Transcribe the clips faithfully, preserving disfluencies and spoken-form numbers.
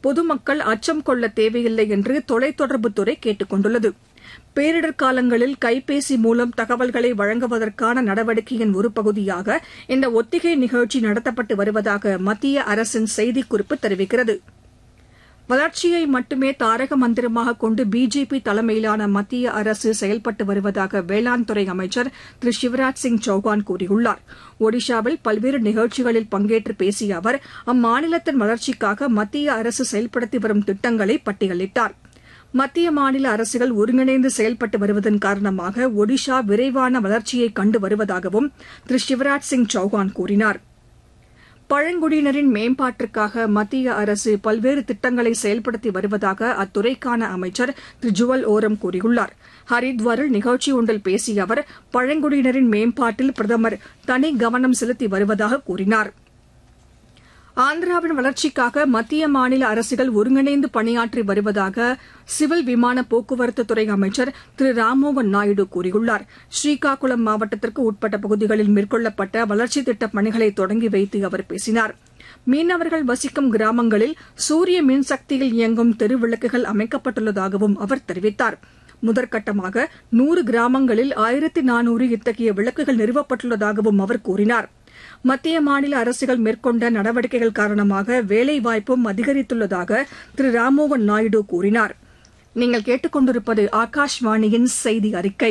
பொதுமக்கள் அச்சம் கொள்ள தேவையில்லை என்று தொலைத்தொடர்புத்துறை கேட்டுக் கொண்டுள்ளது. பேரிடர் காலங்களில் கைபேசி மூலம் தகவல்களை வழங்குவதற்கான நடவடிக்கையின் ஒரு பகுதியாக இந்த ஒத்திகை நிகழ்ச்சி நடத்தப்பட்டு வருவதாக மத்திய அரசின் செய்திக்குறிப்பு தெரிவிக்கிறது. வளர்ச்சியை மட்டுமே தாரக மந்திரமாக கொண்டு பிஜேபி தலைமையிலான மத்திய அரசு செயல்பட்டு வருவதாக வேளாண் துறை அமைச்சர் திரு சிவராஜ் சிங் சௌகான் கூறியுள்ளார். ஒடிஷாவில் பல்வேறு நிகழ்ச்சிகளில் பங்கேற்று பேசிய அவர் அம்மாநிலத்தின் வளர்ச்சிக்காக மத்திய அரசு செயல்படுத்தி வரும் திட்டங்களை பட்டியலிட்டார். மத்திய மாநில அரசுகள் ஒருங்கிணைந்து செயல்பட்டு வருவதன் காரணமாக ஒடிஷா விரைவான வளர்ச்சியை கண்டு வருவதாகவும் திரு சிவராஜ் சிங் சௌகான் கூறினார். பழங்குடியினரின் மேம்பாட்டிற்காக மத்திய அரசு பல்வேறு திட்டங்களை செயல்படுத்தி வருவதாக அத்துறைக்கான அமைச்சர் திரு ஜுவல் ஓரம் கூறியுள்ளார். ஹரித்வாரில் நிகழ்ச்சி ஒன்றில் பேசிய அவர் பழங்குடியினரின் மேம்பாட்டில் பிரதமர் தனி கவனம் செலுத்தி வருவதாக கூறினார். ஆந்திராவின் வளர்ச்சிக்காக மத்திய மாநில அரசுகள் ஒருங்கிணைந்து பணியாற்றி வருவதாக சிவில் விமான போக்குவரத்துத்துறை அமைச்சர் திரு ராம்மோகன் நாயுடு கூறியுள்ளார். ஸ்ரீகாக்குளம் மாவட்டத்திற்கு உட்பட்ட பகுதிகளில் மேற்கொள்ளப்பட்ட வளர்ச்சித் திட்டப் பணிகளை தொடங்கி வைத்து அவர் பேசினார். மீனவர்கள் வசிக்கும் கிராமங்களில் சூரிய மின்சக்தியில் இயங்கும் தெருவிளக்குகள் அமைக்கப்பட்டுள்ளதாகவும் அவர் தெரிவித்தார். முதற்கட்டமாக நூறு கிராமங்களில் ஆயிரத்து நானூறு இத்தகைய விளக்குகள் நிறுவப்பட்டுள்ளதாகவும் அவர் கூறினார். மத்திய மாநில அரசுகள் மேற்கொண்ட நடவடிக்கைகள் காரணமாக வேலைவாய்ப்பும் அதிகரித்துள்ளதாக திரு ராம்மோகன் நாயுடு கூறினார். நீங்கள் கேட்டுக் கொண்டிருப்பது ஆகாஷ்வாணியின் செய்தி அறிக்கை.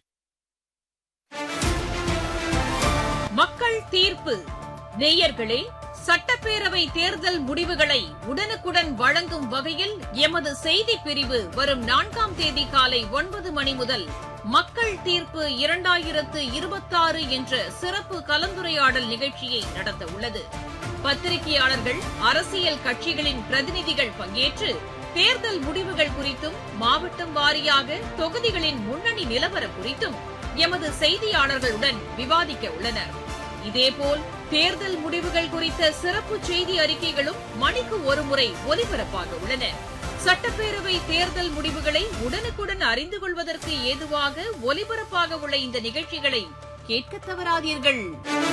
மக்கள் தீர்ப்பு. நேயர்களே, சட்டப்பேரவை தேர்தல் முடிவுகளை உடனுக்குடன் வழங்கும் வகையில் எமது செய்திப் பிரிவு வரும் நான்காம் தேதி காலை ஒன்பது மணி முதல் மக்கள் தீர்ப்பு இரண்டாயிரத்து இருபத்தாறு என்ற சிறப்பு கலந்துரையாடல் நிகழ்ச்சியை நடத்த உள்ளது. பத்திரிகையாளர்கள், அரசியல் கட்சிகளின் பிரதிநிதிகள் பங்கேற்று தேர்தல் முடிவுகள் குறித்தும் மாவட்டம் வாரியாக தொகுதிகளின் முன்னணி நிலவரம் குறித்தும் எமது செய்தியாளர்களுடன் விவாதிக்க உள்ளனர். இதேபோல் தேர்தல் முடிவுகள் குறித்த சிறப்பு செய்தி அறிக்கைகளும் மணிக்கு ஒருமுறை ஒலிபரப்பாக உள்ளன. சட்டப்பேரவை தேர்தல் முடிவுகளை உடனுக்குடன் அறிந்து கொள்வதற்கு ஏதுவாக ஒலிபரப்பாக உள்ள இந்த நிகழ்ச்சிகளை கேட்க தவறாதீர்கள்.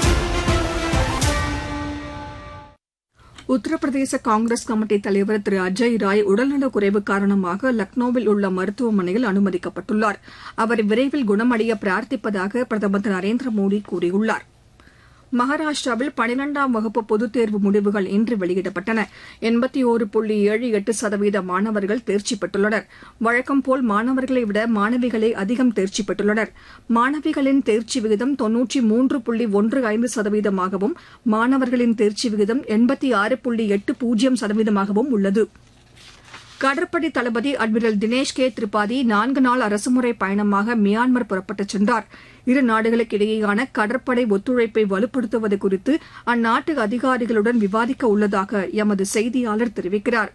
உத்தரப்பிரதேச காங்கிரஸ் கமிட்டி தலைவர் திரு அஜய் ராய் உடல்நலக் குறைவு காரணமாக லக்னோவில் உள்ள மருத்துவமனையில் அனுமதிக்கப்பட்டுள்ளார். அவர் விரைவில் குணமடைய பிரார்த்திப்பதாக பிரதமர் திரு நரேந்திர மோடி கூறியுள்ளார். மகாராஷ்டிராவில் பனிரெண்டாம் வகுப்பு பொதுத் தேர்வு முடிவுகள் இன்று வெளியிடப்பட்டன. எண்பத்தி ஒரு புள்ளி ஏழு எட்டு சதவீத மாணவர்கள் தேர்ச்சி பெற்றுள்ளனர். வழக்கம்போல் மாணவர்களை விட மாணவிகளே அதிகம் தேர்ச்சி பெற்றுள்ளனர். மாணவிகளின் தேர்ச்சி விகிதம் தொன்னூற்றி மூன்று புள்ளி ஒன்று ஐந்து சதவீதமாகவும் மாணவர்களின் தேர்ச்சி விகிதம் எண்பத்தி ஆறு புள்ளி எட்டு பூஜ்ஜியம் சதவீதமாகவும் உள்ளது. கடற்படை தளபதி அட்மிரல் தினேஷ் கே திரிபாதி நான்கு நாள் அரசுமுறை பயணமாக மியான்மர் புறப்பட்டுச் சென்றார். இரு நாடுகளுக்கு இடையேயான கடற்படை ஒத்துழைப்பை வலுப்படுத்துவது குறித்து அந்நாட்டு அதிகாரிகளுடன் விவாதிக்க உள்ளதாக எமது செய்தியாளர் தெரிவிக்கிறார்.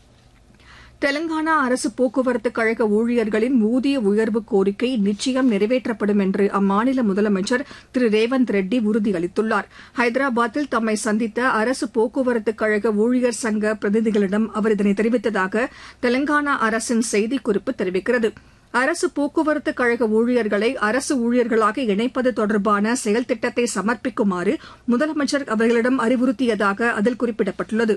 தெலங்கானா அரசு போக்குவரத்து கழக ஊழியர்களின் ஊதிய உயர்வு கோரிக்கை நிச்சயம் நிறைவேற்றப்படும் என்று அம்மாநில முதலமைச்சர் திரு ரேவந்த் ரெட்டி உறுதியளித்துள்ளார். ஹைதராபாத்தில் தம்மை சந்தித்த அரசு போக்குவரத்து கழக ஊழியர் சங்க பிரதிநிதிகளிடம் அவர் இதனை தெரிவித்ததாக தெலங்கானா அரசின் செய்திக்குறிப்பு தெரிவிக்கிறது. அரசு போக்குவரத்து கழக ஊழியர்களை அரசு ஊழியர்களாக இணைப்பது தொடர்பான செயல் திட்டத்தை சமர்ப்பிக்குமாறு முதலமைச்சர் அவர்களிடம் அறிவுறுத்தியதாக அதில் குறிப்பிடப்பட்டுள்ளது.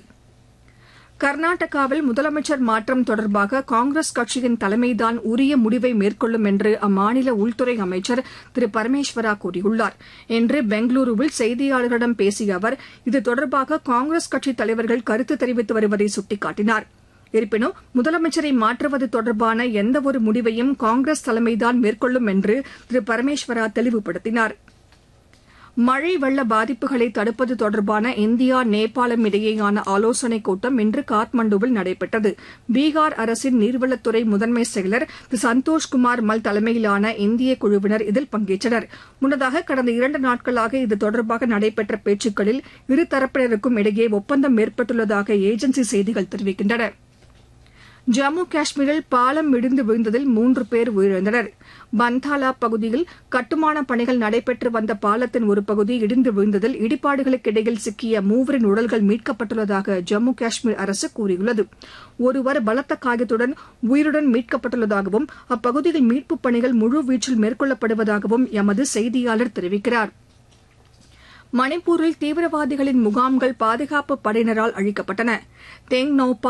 கர்நாடகாவில் முதலமைச்சர் மாற்றம் தொடர்பாக காங்கிரஸ் கட்சியின் தலைமைதான் உரிய முடிவை மேற்கொள்ளும் என்று அம்மாநில உள்துறை அமைச்சர் திரு பரமேஸ்வரா கூறியுள்ளார். இன்று பெங்களூருவில் செய்தியாளர்களிடம் பேசிய அவர் இது தொடர்பாக காங்கிரஸ் கட்சித் தலைவர்கள் கருத்து தெரிவித்து வருவதை சுட்டிக்காட்டினார். இருப்பினும் முதலமைச்சரை மாற்றுவது தொடர்பான எந்தவொரு முடிவையும் காங்கிரஸ் தலைமைதான் மேற்கொள்ளும் என்று திரு பரமேஸ்வரா தெளிவுபடுத்தினார். மழை வெள்ள பாதிப்புகளை தடுப்பது தொடர்பான இந்தியா நேபாளம் இடையேயான ஆலோசனைக் கூட்டம் இன்று காத்மண்டுவில் நடைபெற்றது. பீகார் அரசின் நீர்வளத்துறை முதன்மை செயலர் திரு சந்தோஷ்குமார் மல் தலைமையிலான இந்திய குழுவினர் இதில் பங்கேற்றனர். முன்னதாக கடந்த இரண்டு நாட்களாக இது தொடர்பாக நடைபெற்ற பேச்சுக்களில் இருதரப்பினருக்கும் இடையே ஒப்பந்தம் ஏற்பட்டுள்ளதாக ஏஜென்சி செய்திகள் தெரிவிக்கின்றன. ஜம்மு காஷ்மீரில் பாலம் இடிந்து விழுந்ததில் மூன்று பேர் உயிரிழந்தனர். பந்தாலா பகுதியில் கட்டுமானப் பணிகள் நடைபெற்று வந்த பாலத்தின் ஒரு பகுதி இடிந்து விழுந்ததில் இடிபாடுகளுக்கு இடையில் சிக்கிய மூவரின் உடல்கள் மீட்கப்பட்டுள்ளதாக ஜம்மு காஷ்மீர் அரசு கூறியுள்ளது. ஒருவர் பலத்த காயத்துடன் உயிருடன் மீட்கப்பட்டுள்ளதாகவும் அப்பகுதியில் மீட்புப் பணிகள் முழுவீச்சில் மேற்கொள்ளப்படுவதாகவும் எமது செய்தியாளர் தெரிவிக்கிறார். மணிப்பூரில் தீவிரவாதிகளின் முகாம்கள் பாதுகாப்புப் படையினரால் அழிக்கப்பட்டன. தெங்னோப்பா